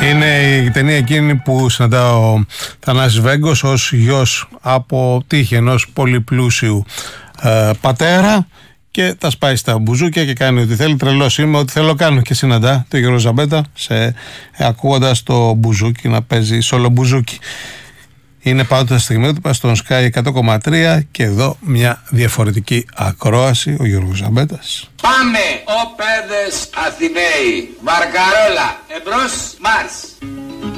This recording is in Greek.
Είναι η ταινία εκείνη που συναντά ο Θανάσης Βέγκος ως γιος από τύχη ενός πολύ πλούσιου πατέρα και τα σπάει στα μπουζούκια και κάνει ό,τι θέλει. Τρελός είμαι, ό,τι θέλω κάνω. Και συναντά τον Γιώργο Ζαμπέτα ακούγοντας το μπουζούκι να παίζει σόλο μπουζούκι. Είναι πάντοτε στα στιγμιότυπα στον Sky 100,3 και εδώ μια διαφορετική ακρόαση, ο Γιώργος Ζαμπέτας. Πάμε, ο παιδες Αθηναίοι, βαρκαρόλα, εμπρός, μάρς.